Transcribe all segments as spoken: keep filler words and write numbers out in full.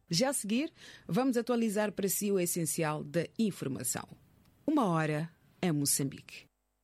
Já a seguir, vamos atualizar para si o essencial da informação. Uma hora em Moçambique.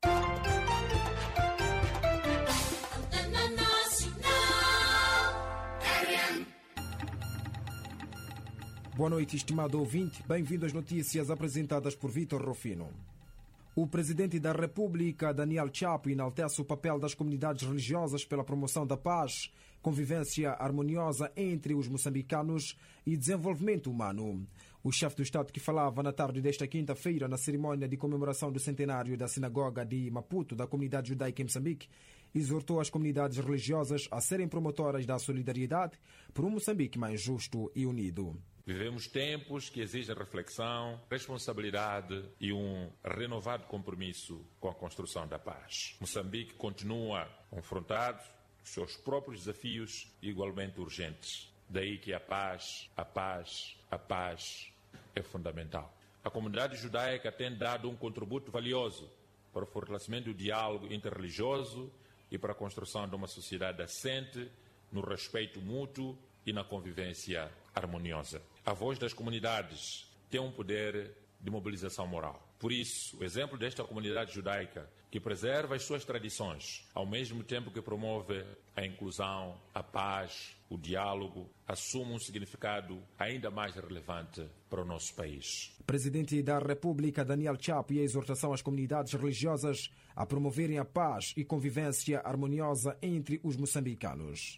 Boa noite, estimado ouvinte. Bem-vindo às notícias apresentadas por Vítor Rufino. O presidente da República, Daniel Chapo, enaltece o papel das comunidades religiosas pela promoção da paz, convivência harmoniosa entre os moçambicanos e desenvolvimento humano. O chefe do Estado, que falava na tarde desta quinta-feira na cerimônia de comemoração do centenário da Sinagoga de Maputo, da comunidade judaica em Moçambique, exortou as comunidades religiosas a serem promotoras da solidariedade por um Moçambique mais justo e unido. Vivemos tempos que exigem reflexão, responsabilidade e um renovado compromisso com a construção da paz. Moçambique continua confrontado com os seus próprios desafios igualmente urgentes. Daí que a paz, a paz, a paz é fundamental. A comunidade judaica tem dado um contributo valioso para o fortalecimento do diálogo interreligioso e para a construção de uma sociedade assente no respeito mútuo e na convivência harmoniosa. A voz das comunidades tem um poder de mobilização moral. Por isso, o exemplo desta comunidade judaica, que preserva as suas tradições, ao mesmo tempo que promove a inclusão, a paz, o diálogo, assume um significado ainda mais relevante para o nosso país. O presidente da República, Daniel Chapo, e a exortação às comunidades religiosas a promoverem a paz e convivência harmoniosa entre os moçambicanos.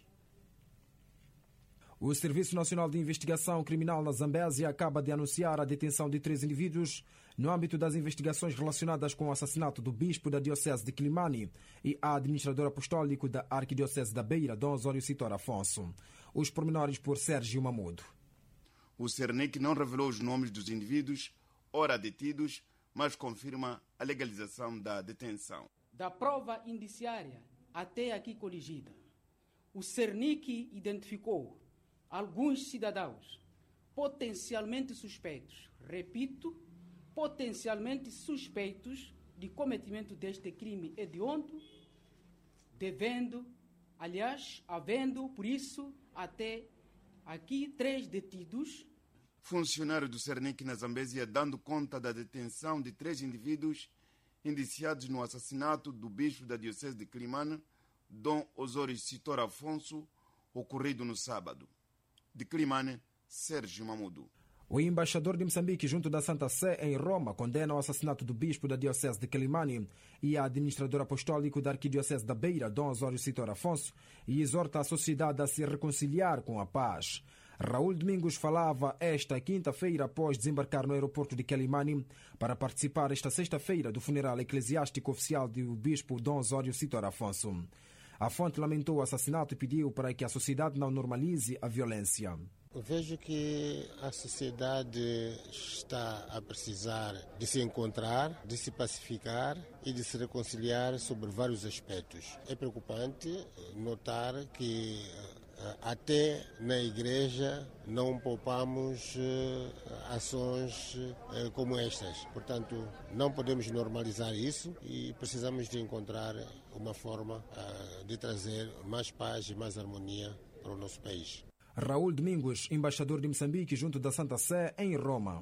O Serviço Nacional de Investigação Criminal na Zambésia acaba de anunciar a detenção de três indivíduos no âmbito das investigações relacionadas com o assassinato do bispo da Diocese de Quilimane e a administrador apostólico da Arquidiocese da Beira, Dom Osório Citor Afonso. Os pormenores por Sérgio Mamudo. O Cernic não revelou os nomes dos indivíduos, ora detidos, mas confirma a legalização da detenção. Da prova indiciária até aqui coligida, o Cernic identificou alguns cidadãos potencialmente suspeitos, repito, potencialmente suspeitos de cometimento deste crime hediondo, devendo, aliás, havendo, por isso, até aqui três detidos. Funcionário do Cernic na Zambésia dando conta da detenção de três indivíduos indiciados no assassinato do bispo da Diocese de Quilimane, Dom Osório Citor Afonso, ocorrido no sábado. De Quilimane, Sérgio Mamudo. O embaixador de Moçambique junto da Santa Sé em Roma condena o assassinato do bispo da Diocese de Quilimane e a administrador apostólico da Arquidiocese da Beira, Dom Osório Citor Afonso, e exorta a sociedade a se reconciliar com a paz. Raul Domingos falava esta quinta-feira após desembarcar no aeroporto de Quilimane para participar esta sexta-feira do funeral eclesiástico oficial do bispo Dom Osório Citor Afonso. A fonte lamentou o assassinato e pediu para que a sociedade não normalize a violência. Eu vejo que a sociedade está a precisar de se encontrar, de se pacificar e de se reconciliar sobre vários aspectos. É preocupante notar que até na igreja não poupamos ações como estas. Portanto, não podemos normalizar isso e precisamos de encontrar uma forma de trazer mais paz e mais harmonia para o nosso país. Raul Domingos, embaixador de Moçambique junto da Santa Sé em Roma.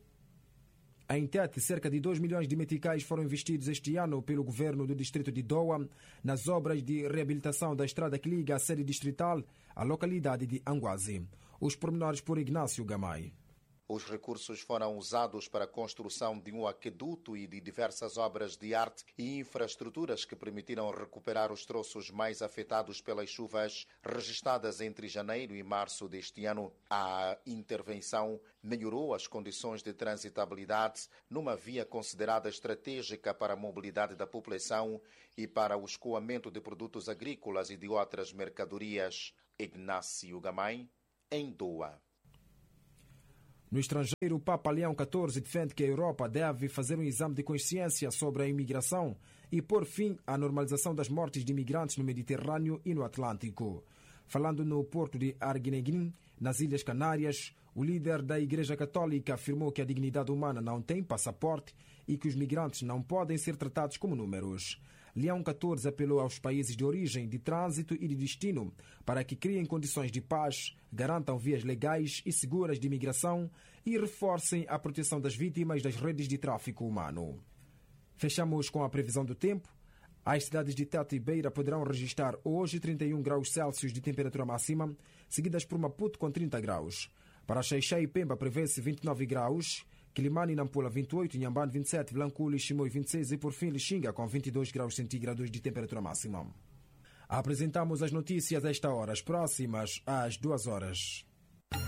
Em Tete, cerca de dois milhões de meticais foram investidos este ano pelo governo do distrito de Doa nas obras de reabilitação da estrada que liga a sede distrital à localidade de Anguazi. Os pormenores por Ignácio Gamay. Os recursos foram usados para a construção de um aqueduto e de diversas obras de arte e infraestruturas que permitiram recuperar os troços mais afetados pelas chuvas registradas entre janeiro e março deste ano. A intervenção melhorou as condições de transitabilidade numa via considerada estratégica para a mobilidade da população e para o escoamento de produtos agrícolas e de outras mercadorias. Ignácio Gamay, em Doa. No estrangeiro, o Papa Leão catorze defende que a Europa deve fazer um exame de consciência sobre a imigração e pôr fim à normalização das mortes de imigrantes no Mediterrâneo e no Atlântico. Falando no porto de Arguineguín, nas Ilhas Canárias, o líder da Igreja Católica afirmou que a dignidade humana não tem passaporte e que os migrantes não podem ser tratados como números. Leão catorze apelou aos países de origem, de trânsito e de destino para que criem condições de paz, garantam vias legais e seguras de imigração e reforcem a proteção das vítimas das redes de tráfico humano. Fechamos com a previsão do tempo. As cidades de Tete e Beira poderão registrar hoje trinta e um graus Celsius de temperatura máxima, seguidas por Maputo com trinta graus. Para Xai-Xai e Pemba prevê-se vinte e nove graus, Quilimane e Nampula vinte e oito, Inhambane vinte e sete, Vilankulu e Chimoio vinte e seis e por fim Lixinga com vinte e dois graus centígrados de temperatura máxima. Apresentamos as notícias a esta hora, as próximas às duas horas.